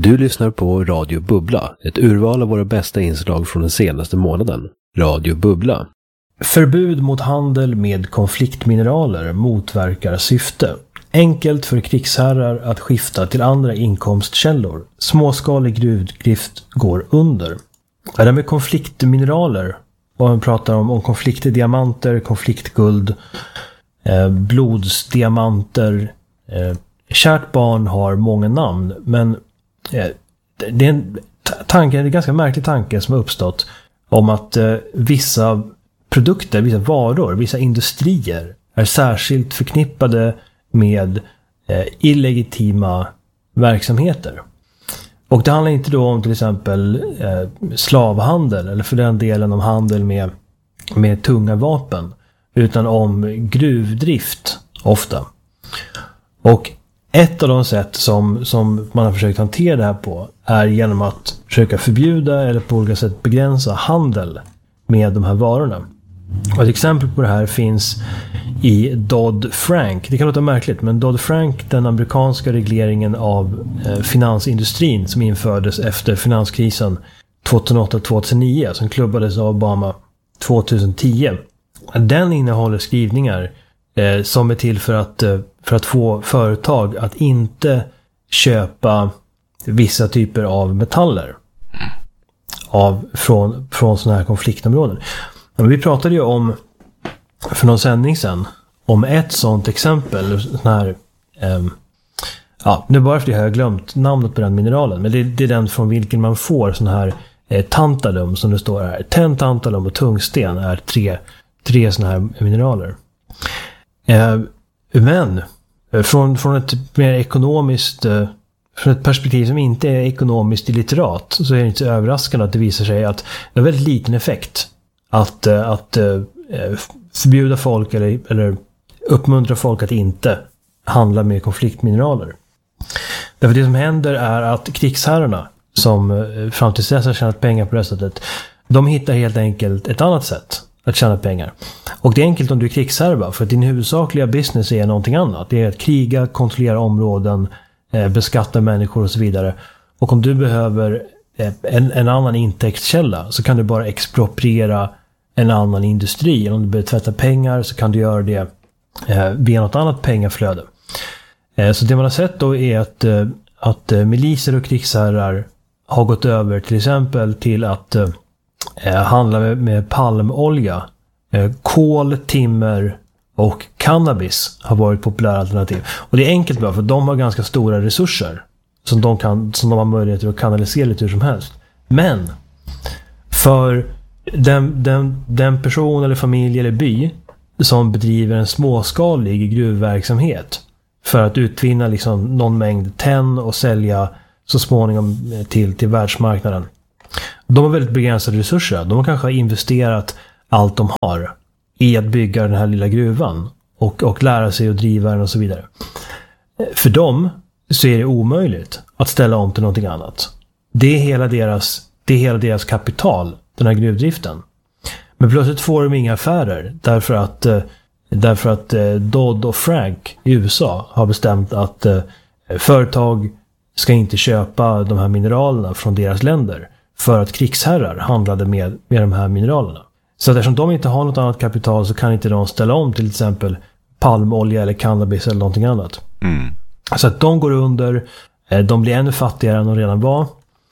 Du lyssnar på Radio Bubbla, ett urval av våra bästa inslag från den senaste månaden. Radio Bubbla. Förbud mot handel med konfliktmineraler motverkar syfte. Enkelt för krigsherrar att skifta till andra inkomstkällor. Småskalig gruvdrift går under. Det här med konfliktmineraler, vad man pratar om konfliktdiamanter, konfliktguld, blodsdiamanter. Kärt barn har många namn, men det är en ganska märklig tanke som har uppstått om att vissa produkter, vissa varor, vissa industrier är särskilt förknippade med illegitima verksamheter. Och det handlar inte då om till exempel slavhandel eller för den delen om handel med tunga vapen, utan om gruvdrift ofta. Och ett av de sätt som man har försökt hantera det här på är genom att försöka förbjuda eller på olika sätt begränsa handel med de här varorna. Och ett exempel på det här finns i Dodd-Frank. Det kan låta märkligt, men Dodd-Frank, den amerikanska regleringen av finansindustrin som infördes efter finanskrisen 2008-2009, som klubbades av Obama 2010. Den innehåller skrivningar som är till för att få företag att inte köpa vissa typer av metaller från sådana här konfliktområden. Men vi pratade ju om för någon sändning sedan om ett sådant exempel, sån här nu bara för det har jag glömt namnet på den mineralen, men det är den från vilken man får sån här tantalum som det står här. Tantalum och tungsten är tre såna här mineraler. Men från ett mer ekonomiskt, från ett perspektiv som inte är ekonomiskt illiterat, så är det inte så överraskande att det visar sig att det är väldigt liten effekt att förbjuda folk eller uppmuntra folk att inte handla med konfliktmineraler. Därför det som händer är att krigsherrarna, som fram till dess har tjänat pengar på det sättet, de hittar helt enkelt ett annat sätt att tjäna pengar. Och det är enkelt om du är krigsherre, för att din huvudsakliga business är någonting annat. Det är att kriga, kontrollera områden, beskatta människor och så vidare. Och om du behöver en annan intäktskälla så kan du bara expropriera en annan industri. Om du behöver tvätta pengar så kan du göra det via något annat pengaflöde. Så det man har sett då är att miliser och krigsherrar har gått över till exempel till att handla med palmolja, kol, timmer och cannabis har varit populära alternativ. Och det är enkelt bara för de har ganska stora resurser som de har möjlighet att kanalisera lite hur som helst. Men för den person eller familj eller by som bedriver en småskalig gruvverksamhet för att utvinna liksom någon mängd tenn och sälja så småningom till världsmarknaden. De har väldigt begränsade resurser. De har kanske investerat allt de har i att bygga den här lilla gruvan och lära sig att driva den och så vidare. För dem så är det omöjligt att ställa om till någonting annat. Det är hela deras kapital, den här gruvdriften. Men plötsligt får de inga affärer därför att Dodd och Frank i USA har bestämt att företag ska inte köpa de här mineralerna från deras länder för att krigsherrar handlade med de här mineralerna. Så eftersom de inte har något annat kapital så kan inte de ställa om till exempel palmolja eller cannabis eller någonting annat. Mm. Så att de går under, de blir ännu fattigare än de redan var.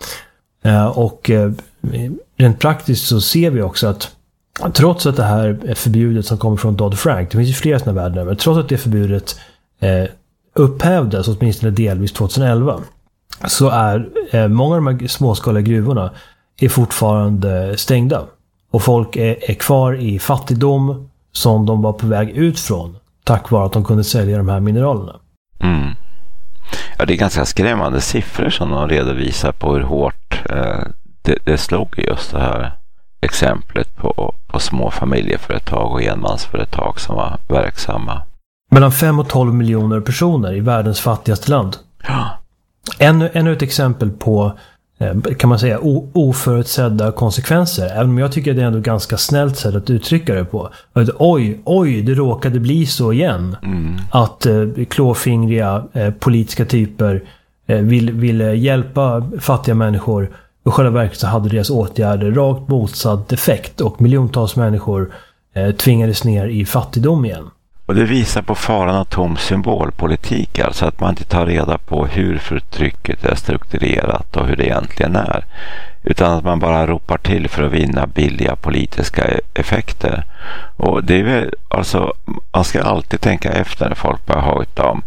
Och rent praktiskt så ser vi också att trots att det här är förbjudet som kommer från Dodd-Frank, det finns ju flera sådana värden över, trots att det förbudet upphävdes åtminstone delvis 2011, så är många av de här småskaliga gruvorna är fortfarande stängda. Och folk är kvar i fattigdom som de var på väg ut från tack vare att de kunde sälja de här mineralerna. Mm. Ja, det är ganska skrämmande siffror som de redovisar på hur hårt det slog just det här exemplet på små familjeföretag och enmansföretag som var verksamma. Mellan 5 och 12 miljoner personer i världens fattigaste land. Ja. Ännu ett exempel på, kan man säga, oförutsedda konsekvenser. Även om jag tycker det är ändå ganska snällt sätt att uttrycka det på. Att, oj, det råkade bli så igen. Mm. Att klåfingriga politiska typer ville hjälpa fattiga människor, och själva verket så hade deras åtgärder rakt motsatt effekt och miljontals människor tvingades ner i fattigdom igen. Och det visar på faran av tom symbolpolitik, alltså att man inte tar reda på hur förtrycket är strukturerat och hur det egentligen är, utan att man bara ropar till för att vinna billiga politiska effekter. Och det är väl, alltså, man ska alltid tänka efter när folk börjar hojta om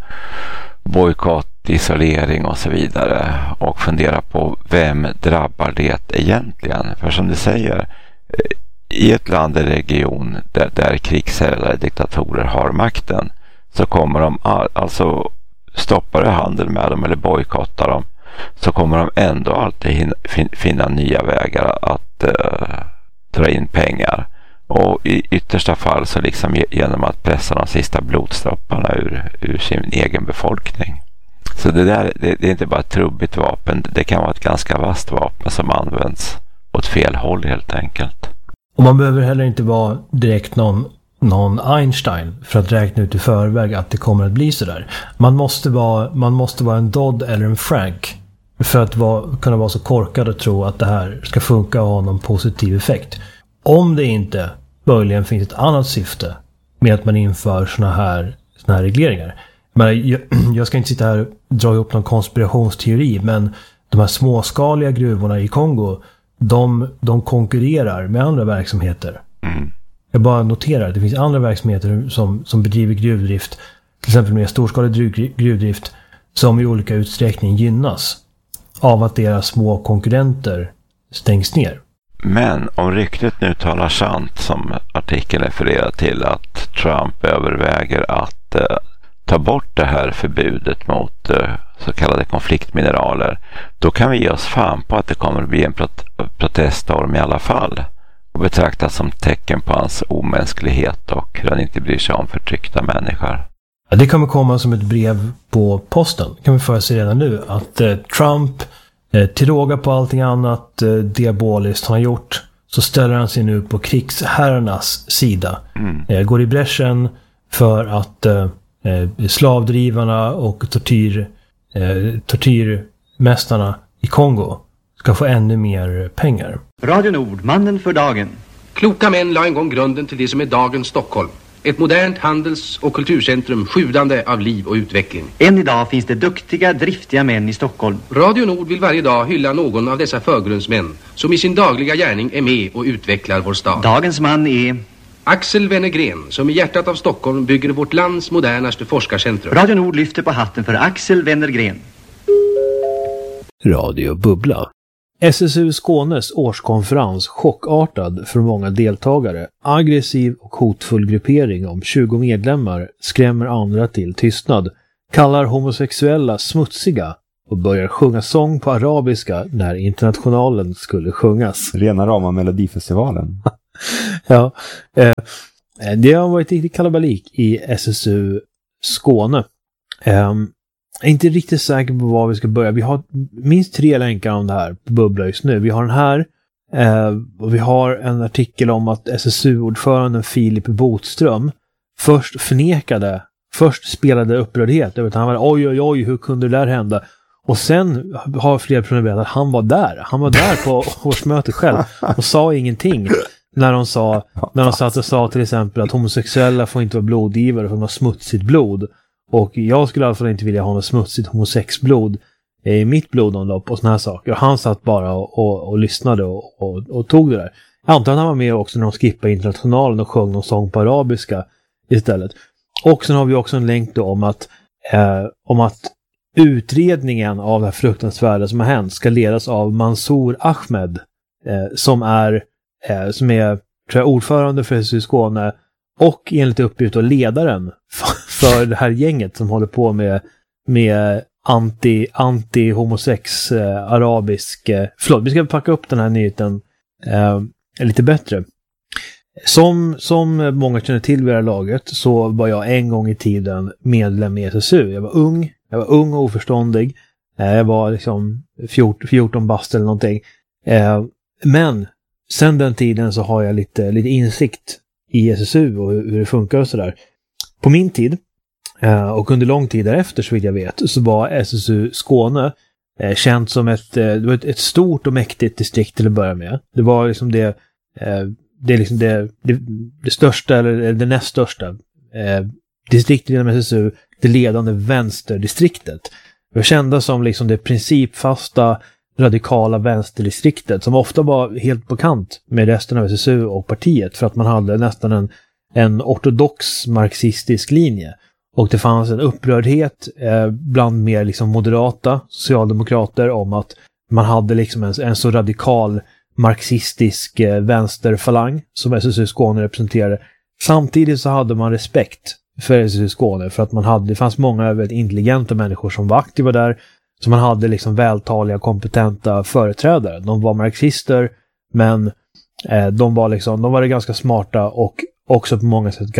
bojkott, isolering och så vidare, och fundera på vem drabbar det egentligen. För som du säger, i ett land eller region där krigsherrar eller diktatorer har makten, så kommer de, alltså stoppar handel med dem eller bojkottar dem, så kommer de ändå alltid finna nya vägar att dra in pengar. Och i yttersta fall så liksom genom att pressa de sista blodstropparna ur sin egen befolkning. Så det är inte bara ett trubbigt vapen, det kan vara ett ganska vasst vapen som används åt fel håll helt enkelt. Och man behöver heller inte vara direkt någon Einstein för att räkna ut i förväg att det kommer att bli så där. Man måste vara en Dodd eller en Frank för att kunna vara så korkad och tro att det här ska funka och ha någon positiv effekt. Om det inte möjligen finns ett annat syfte med att man inför såna här regleringar. Men jag ska inte sitta här och dra ihop någon konspirationsteori, men de här småskaliga gruvorna i Kongo, de konkurrerar med andra verksamheter. Mm. Jag bara noterar att det finns andra verksamheter som bedriver gruvdrift, till exempel med storskalig gruvdrift, som i olika utsträckning gynnas av att deras små konkurrenter stängs ner. Men om ryktet nu talar sant, som artikeln refererar till, att Trump överväger att ta bort det här förbudet mot så kallade konfliktmineraler, då kan vi ge oss fan på att det kommer att bli en proteststorm i alla fall, och betraktas som tecken på hans omänsklighet och hur han inte bryr sig om förtryckta människor. Ja, det kommer komma som ett brev på posten, kan vi förutse redan nu, att Trump till råga på allting annat diaboliskt han har gjort, så ställer han sig nu på krigsherrarnas sida. Går i bräschen för att slavdrivarna och tortyrmästarna i Kongo ska få ännu mer pengar. Radio Nord, mannen för dagen. Kloka män la en gång grunden till det som är dagens Stockholm. Ett modernt handels- och kulturcentrum sjudande av liv och utveckling. Än idag finns det duktiga, driftiga män i Stockholm. Radio Nord vill varje dag hylla någon av dessa förgrundsmän som i sin dagliga gärning är med och utvecklar vår stad. Dagens man är Axel Wennergren, som i hjärtat av Stockholm bygger vårt lands modernaste forskarcentrum. Radio Nord lyfter på hatten för Axel Wennergren. Radio Bubbla. SSU Skånes årskonferens chockartad för många deltagare. Aggressiv och hotfull gruppering om 20 medlemmar skrämmer andra till tystnad. Kallar homosexuella smutsiga och börjar sjunga sång på arabiska när internationalen skulle sjungas. Rena rama Melodifestivalen. Ja, det har varit riktigt kalabalik i SSU Skåne. Jag är inte riktigt säker på var vi ska börja. Vi har minst 3 länkar om det här på Bubbla just nu. Vi har den här. Och vi har en artikel om att SSU-ordföranden Filip Botström först spelade upprördhet över att han var oj, hur kunde det där hända? Och sen har flera personer berättat att han var där. Han var där på årsmötet själv och sa ingenting. När de satt och sa till exempel att homosexuella får inte vara blodgivare för de har smutsigt blod. Och jag skulle i alla fall inte vilja ha något smutsigt homosexblod i mitt blodomlopp och såna här saker. Och han satt bara och lyssnade och tog det där. Jag antar att han var med också när de skippade internationalen och sjöng någon sång på arabiska istället. Och sen har vi också en länk då om att utredningen av det här fruktansvärda som har hänt ska ledas av Mansour Ahmed som är tror jag, ordförande för SSU Skåne och enligt uppgift och ledaren för det här gänget som håller på med anti-homosex arabisk. Förlåt, vi ska packa upp den här nyheten lite bättre. Som många känner till vid det här laget så var jag en gång i tiden medlem i SSU. Jag var ung och oförståndig. Jag var liksom 14 bast eller någonting. Men sen den tiden så har jag lite insikt i SSU och hur det funkar och sådär. På min tid Och under lång tid därefter, så vill jag vet, så var SSU Skåne känt som ett stort och mäktigt distrikt till att börja med. Det var liksom det största, eller det näst största distriktet inom SSU, det ledande vänsterdistriktet. Det var kända som liksom det principfasta, radikala vänsterdistriktet, som ofta var helt på kant med resten av SSU och partiet, för att man hade nästan en ortodox marxistisk linje. Och det fanns en upprördhet bland mer liksom moderata socialdemokrater om att man hade liksom en så radikal marxistisk vänsterfalang som SSU Skåne representerade. Samtidigt så hade man respekt för SSU Skåne, för att det fanns många väldigt intelligenta människor som var aktiva där, så man hade liksom vältaliga, kompetenta företrädare. De var marxister, men de var ganska smarta och också på många sätt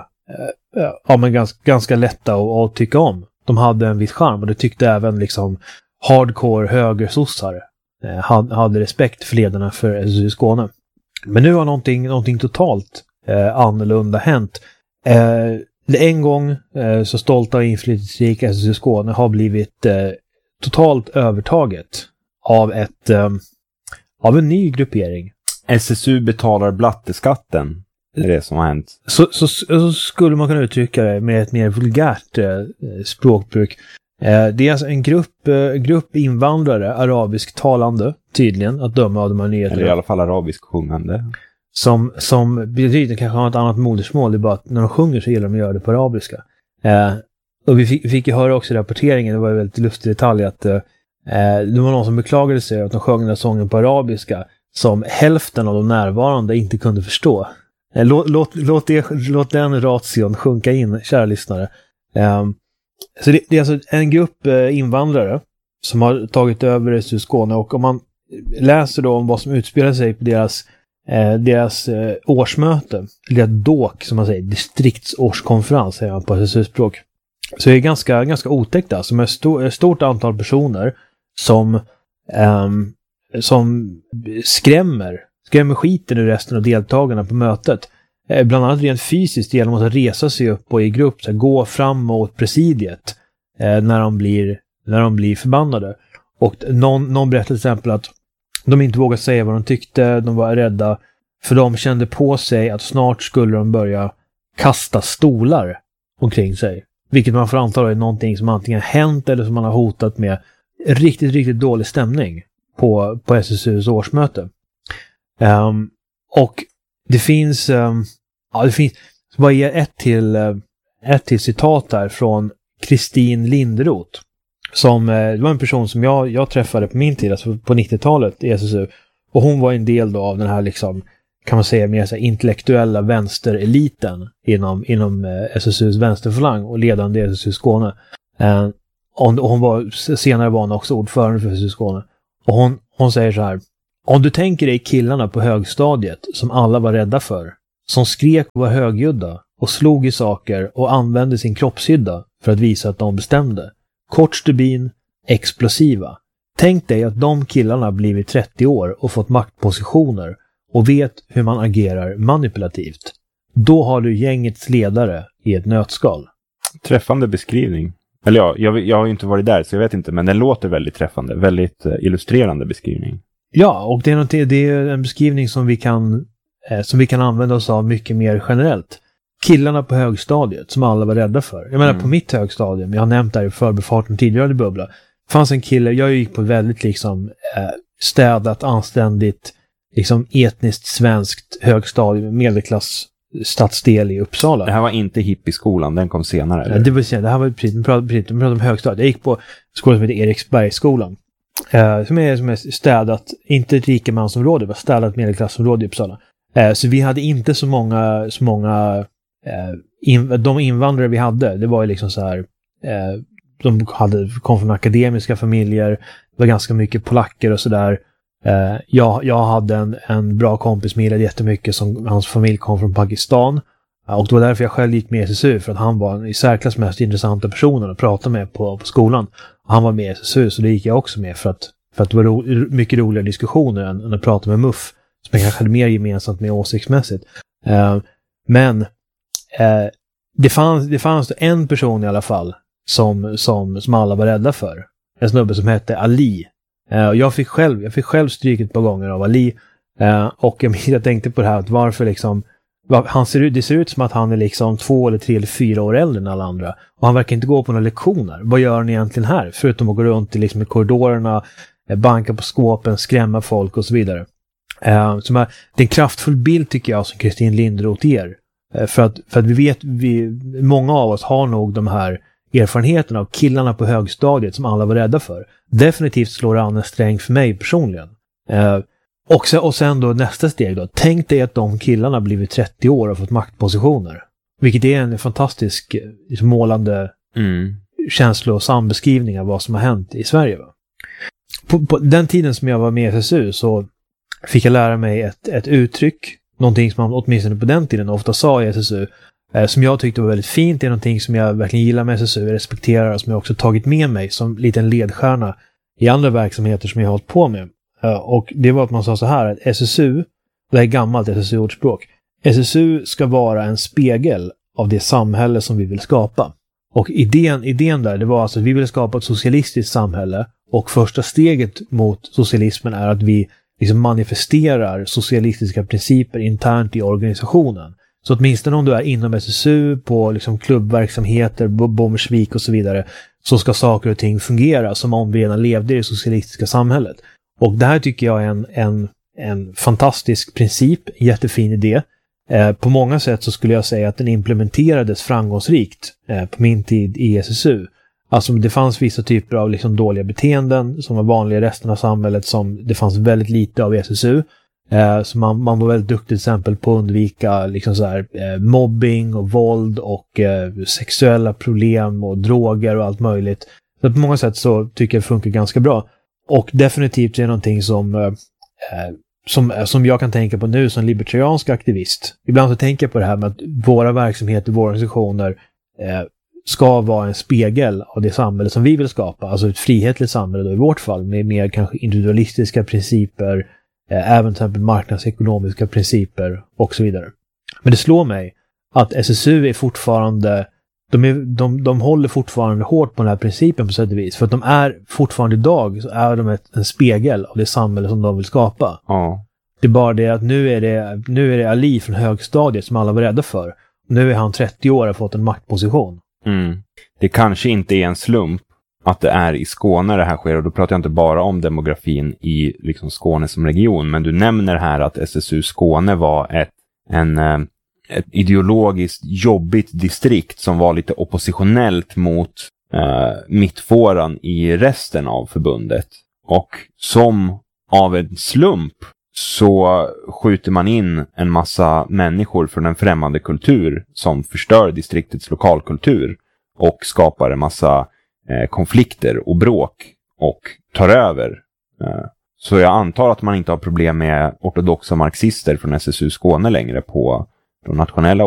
ganska lätta att tycka om. De hade en viss charm, och det tyckte även liksom hardcore högersossar hade respekt för ledarna för SSU Skåne. Men nu har någonting totalt annorlunda hänt. Det en gång så stolta och inflytelserika SSU Skåne har blivit totalt övertaget av en ny gruppering. SSU betalar blatteskatten. Det är det som har hänt. Så skulle man kunna uttrycka det med ett mer vulgärt språkbruk. Det är alltså en grupp invandrare, arabisktalande tydligen, att döma av de här nyheterna. Eller i alla fall arabisk sjungande. Som betyder kanske har ett annat modersmål, det är bara att när de sjunger så gillar de att göra det på arabiska. Och vi fick ju höra också i rapporteringen, det var en väldigt lustig detalj, att det var någon som beklagade sig att de sjöng den här sången på arabiska som hälften av de närvarande inte kunde förstå. Låt den ration sjunka in, kära lyssnare. Så det är alltså en grupp invandrare som har tagit över SSU Skåne, och om man läser då om vad som utspelar sig på deras årsmöte, eller DÅK som man säger, distriktsårskonferens säger man på SSU-språk, så är det ganska otäckt alltså, med ett stort antal personer som skrämmer skiten ur resten av deltagarna på mötet. Bland annat rent fysiskt genom att resa sig upp och i grupp så här, gå fram mot presidiet när de blir förbannade. Och någon berättade till exempel att de inte vågade säga vad de tyckte, de var rädda, för de kände på sig att snart skulle de börja kasta stolar omkring sig. Vilket man får anta är någonting som antingen hänt eller som man har hotat med. Riktigt, riktigt dålig stämning på SSUs årsmöte. Och det finns bara ge ett till citat här från Kristin Linderoth, som det var en person som jag träffade på min tid, alltså på 90-talet i SSU, och hon var en del då av den här liksom, kan man säga, mer så här intellektuella vänstereliten inom SSUs vänsterfalang och ledande i SSU Skåne. Och senare var hon också ordförande för SSU Skåne. Och hon säger så här: om du tänker dig killarna på högstadiet som alla var rädda för, som skrek och var högljudda och slog i saker och använde sin kroppshydda för att visa att de bestämde. Kort stubin, explosiva. Tänk dig att de killarna blivit 30 år och fått maktpositioner och vet hur man agerar manipulativt. Då har du gängets ledare i ett nötskal. Träffande beskrivning. Eller ja, jag har ju inte varit där så jag vet inte, men den låter väldigt träffande. Väldigt illustrerande beskrivning. Ja, och det är en beskrivning som vi kan använda oss av mycket mer generellt. Killarna på högstadiet som alla var rädda för. Jag menar på mitt högstadium, jag har nämnt där i förbifarten tidigare i Bubbla, fanns en kille, jag gick på väldigt liksom städat, anständigt, liksom etniskt svenskt högstadium, medelklass stadsdel i Uppsala. Det här var inte hippieskolan, den kom senare. Eller? Det här var precis, vi pratade om högstadiet. Jag gick på skolan som heter Eriksbergsskolan. Som är städat, inte ett rikemansområde, det var städat medelklassområde i Uppsala. Så vi hade inte så många de invandrare vi hade, det var ju liksom så här, de kom från akademiska familjer, det var ganska mycket polacker och sådär. Jag hade en bra kompis som gillade jättemycket, som hans familj kom från Pakistan, och det var därför jag själv gick med i SSU, för att han var en i särklass mest intressanta personen att prata med på skolan. Och han var med i SSU, så det gick jag också med för att det var mycket roligare diskussioner än att prata med Muff, som jag kanske hade mer gemensamt med åsiktsmässigt. Men det fanns en person i alla fall som alla var rädda för. En snubbe som hette Ali. Jag fick själv stryk ett par gånger av Ali. Och jag tänkte på det här, att varför liksom, det ser ut som att han är liksom 2 eller 3 eller 4 år äldre än alla andra. Och han verkar inte gå på några lektioner. Vad gör han egentligen här? Förutom att gå runt i korridorerna, banka på skåpen, skrämma folk och så vidare. Det är en kraftfull bild tycker jag som Kristin Linderoth ger. För att vi vet, många av oss har nog de här erfarenheterna av killarna på högstadiet som alla var rädda för. Definitivt slår det an en sträng för mig personligen. Och sen då nästa steg då. Tänk dig att de killarna blivit 30 år och fått maktpositioner. Vilket är en fantastisk målande känsla och sambeskrivning av vad som har hänt i Sverige. Va? På den tiden som jag var med i SSU så fick jag lära mig ett uttryck. Någonting som man åtminstone på den tiden ofta sa i SSU. Som jag tyckte var väldigt fint. Det är någonting som jag verkligen gillar med SSU. Jag respekterar och som jag också tagit med mig som liten ledstjärna i andra verksamheter som jag har hållit på med. Och det var att man sa så här, att SSU, det är gammalt SSU-ordspråk, SSU ska vara en spegel av det samhälle som vi vill skapa. Och idén där, det var alltså att vi vill skapa ett socialistiskt samhälle, och första steget mot socialismen är att vi liksom manifesterar socialistiska principer internt i organisationen. Så åtminstone om du är inom SSU, på liksom klubbverksamheter, Bommersvik och så vidare, så ska saker och ting fungera som om vi redan levde i det socialistiska samhället. Och det här tycker jag är en fantastisk princip, en jättefin idé. På många sätt så skulle jag säga att den implementerades framgångsrikt på min tid i SSU. Alltså det fanns vissa typer av liksom dåliga beteenden som var vanliga i resten av samhället som det fanns väldigt lite av i SSU. Så man var väldigt duktig till exempel på att undvika liksom så här, mobbing och våld och sexuella problem och droger och allt möjligt. Så på många sätt så tycker jag det funkar ganska bra. Och definitivt är det någonting som jag kan tänka på nu som libertariansk aktivist. Ibland så tänker jag på det här med att våra verksamheter, våra organisationer ska vara en spegel av det samhälle som vi vill skapa. Alltså ett frihetligt samhälle då i vårt fall med mer kanske individualistiska principer, även till exempel marknadsekonomiska principer och så vidare. Men det slår mig att SSU är fortfarande, de håller fortfarande hårt på den här principen på sätt och vis. För att de är fortfarande idag så är de en spegel av det samhälle som de vill skapa. Ja. Det är bara det att nu är det Ali från högstadiet som alla var rädda för. Nu är han 30 år och har fått en maktposition. Det kanske inte är en slump att det är i Skåne det här sker, och då pratar jag inte bara om demografin i liksom Skåne som region, men du nämner här att SSU Skåne var ett ideologiskt jobbigt distrikt som var lite oppositionellt mot mittfåran i resten av förbundet. Och som av en slump så skjuter man in en massa människor från en främmande kultur som förstör distriktets lokalkultur och skapar en massa konflikter och bråk och tar över. Så jag antar att man inte har problem med ortodoxa marxister från SSU Skåne längre på de nationella